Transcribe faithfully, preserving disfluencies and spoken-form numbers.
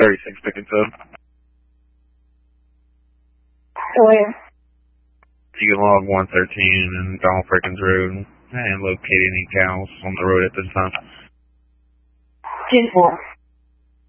thirty-six picking up. Where? You can log one thirteen and Donald Perkins Road and locate any cows on the road at this time. ten four.